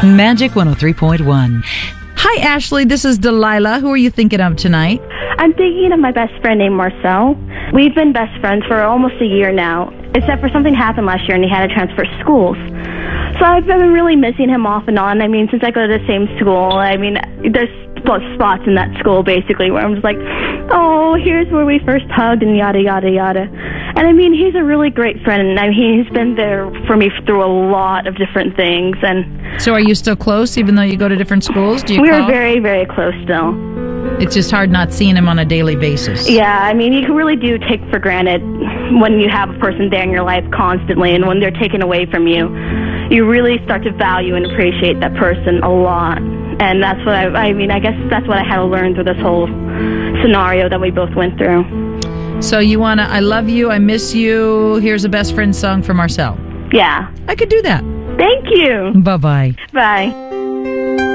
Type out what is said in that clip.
Magic 103.1. Hi, Ashley. This is Delilah. Who are you thinking of tonight? I'm thinking of my best friend named Marcel. We've been best friends for almost a year now, except for something happened last year and he had to transfer schools. So I've been really missing him off and on. I mean, since I go to the same school, I mean, there's spots in that school basically where I'm just like, oh, here's where we first hugged and yada, yada, yada. And I mean, he's a really great friend. And I mean, he's been there for me through a lot of different things. And So are you still close even though you go to different schools? Do you we're call? very, very close still. It's just hard not seeing him on a daily basis. Yeah, I mean, you really do take for granted when you have a person there in your life constantly, and when they're taken away from you, you really start to value and appreciate that person a lot. And that's what I guess that's what I had to learn through this whole scenario that we both went through. So you want to, I love you, I miss you, here's a best friend song for Marcel. Yeah. I could do that. Thank you. Bye-bye. Bye.